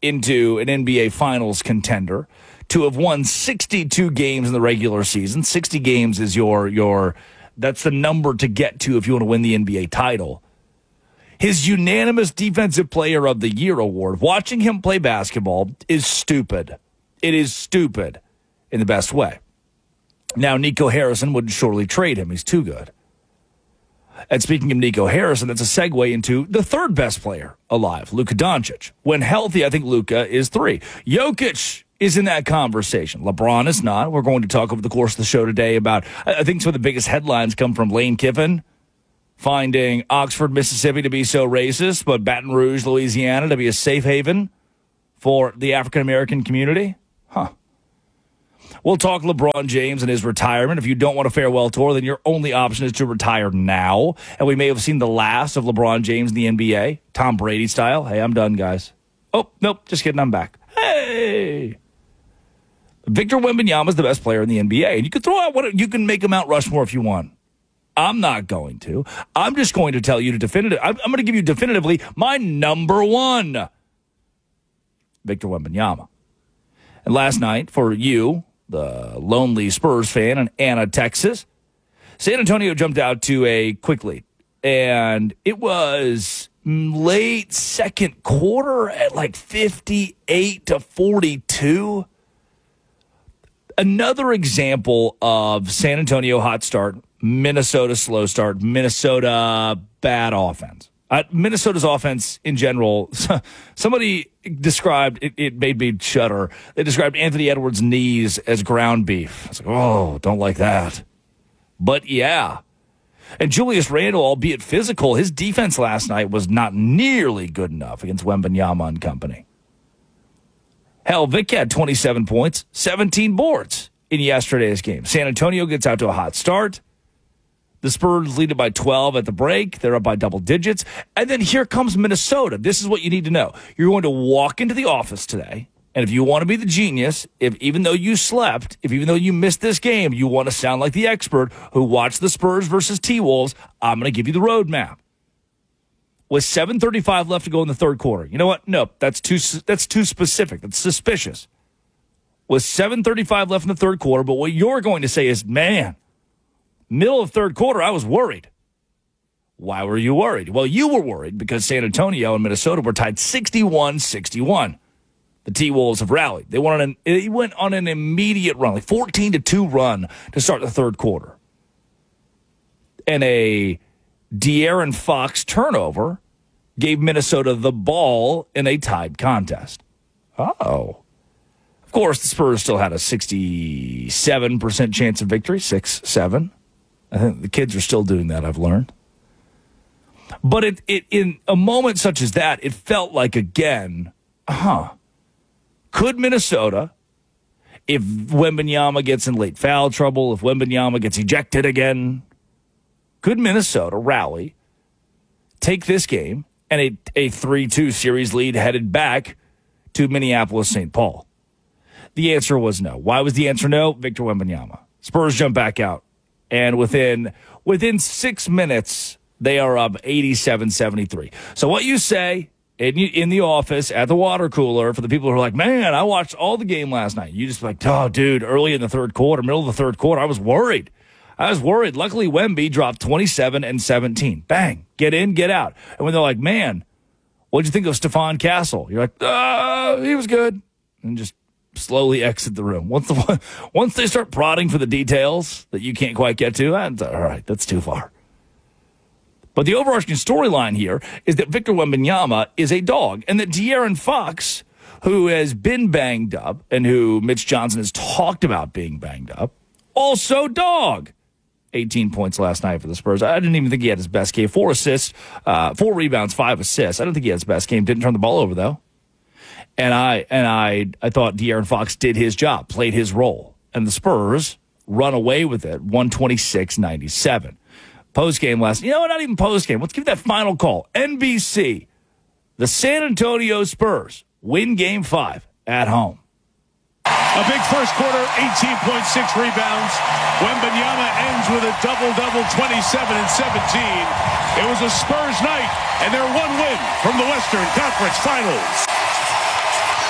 into an NBA Finals contender, to have won 62 games in the regular season. 60 games is that's the number to get to if you want to win the NBA title. His unanimous Defensive Player of the Year award, watching him play basketball is stupid. It is stupid in the best way. Now, Nico Harrison would surely trade him. He's too good. And speaking of Nico Harrison, that's a segue into the third best player alive, Luka Doncic. When healthy, I think Luka is 3. Jokic is in that conversation. LeBron is not. We're going to talk over the course of the show today about, I think some of the biggest headlines come from Lane Kiffin finding Oxford, Mississippi to be so racist, but Baton Rouge, Louisiana to be a safe haven for the African-American community. We'll talk LeBron James and his retirement. If you don't want a farewell tour, then your only option is to retire now. And we may have seen the last of LeBron James in the NBA, Tom Brady style. Hey, I'm done, guys. Oh, nope, just kidding, I'm back. Hey! Victor Wembanyama is the best player in the NBA. And you can throw out you can make him Mount Rushmore if you want. I'm not going to. I'm just going to tell you I'm going to give you definitively my number 1. Victor Wembanyama. And last night, for you, the lonely Spurs fan in Anna, Texas, San Antonio jumped out to a quick lead. And it was late second quarter at like 58-42. Another example of San Antonio hot start, Minnesota slow start, Minnesota bad offense. Minnesota's offense in general, somebody described, it made me shudder. They described Anthony Edwards' knees as ground beef. I was like, oh, don't like that. But yeah. And Julius Randle, albeit physical, his defense last night was not nearly good enough against Wembanyama and company. Hell, Vic had 27 points, 17 boards in yesterday's game. San Antonio gets out to a hot start. The Spurs lead it by 12 at the break. They're up by double digits. And then here comes Minnesota. This is what you need to know. You're going to walk into the office today, and if you want to be the genius, even though you slept, even though you missed this game, you want to sound like the expert who watched the Spurs versus T-Wolves, I'm going to give you the roadmap. With 7:35 left to go in the third quarter. You know what? No, that's too specific. That's suspicious. With 7:35 left in the third quarter, but what you're going to say is, man, middle of third quarter, I was worried. Why were you worried? Well, you were worried because San Antonio and Minnesota were tied 61-61. The T-Wolves have rallied. They went on an immediate run, like 14-2 run to start the third quarter. And a De'Aaron Fox turnover gave Minnesota the ball in a tied contest. Oh. Of course, the Spurs still had a 67% chance of victory, 6-7. I think the kids are still doing that, I've learned. But it in a moment such as that, it felt like, again, could Minnesota, if Wembanyama gets in late foul trouble, if Wembanyama gets ejected again, could Minnesota rally, take this game, and a 3-2 series lead headed back to Minneapolis-St. Paul? The answer was no. Why was the answer no? Victor Wembanyama. Spurs jump back out. And within 6 minutes, they are up 87-73. So what you say in the office at the water cooler for the people who are like, man, I watched all the game last night. You just like, oh, dude, early in the third quarter, middle of the third quarter, I was worried. Luckily, Wemby dropped 27 and 17. Bang. Get in, get out. And when they're like, man, what'd you think of Stephon Castle? You're like, he was good. And just slowly exit the room. Once they start prodding for the details that you can't quite get to, all right, that's too far. But the overarching storyline here is that Victor Wembanyama is a dog, and that De'Aaron Fox, who has been banged up and who Mitch Johnson has talked about being banged up, also dog. 18 points last night for the Spurs. I didn't even think he had his best game. 4 assists, 4 rebounds, 5 assists. I don't think he had his best game. Didn't turn the ball over, though. And I thought De'Aaron Fox did his job, played his role. And the Spurs run away with it, 126-97. Post-game last, not even post-game. Let's give that final call. NBC, the San Antonio Spurs win Game 5 at home. A big first quarter, 18.6 rebounds. Wembanyama ends with a double-double, 27 and 17. It was a Spurs night, and they're one win from the Western Conference Finals.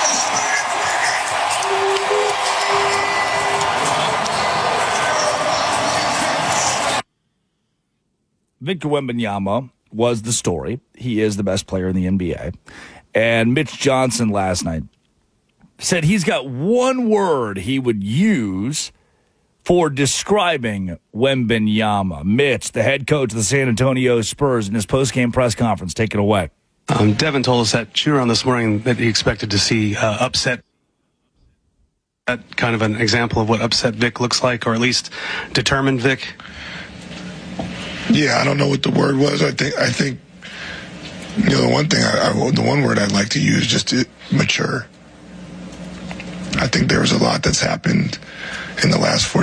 Victor Wembanyama was the story. He is the best player in the NBA. And Mitch Johnson last night said he's got one word he would use for describing Wembanyama. Mitch, the head coach of the San Antonio Spurs, in his postgame press conference. Take it away. Devin told us at shoot-around this morning that he expected to see upset. That kind of an example of what upset Vic looks like, or at least determined Vic. Yeah, I don't know what the word was. I think the one thing the one word I'd like to use just mature. I think there was a lot that's happened in the last 4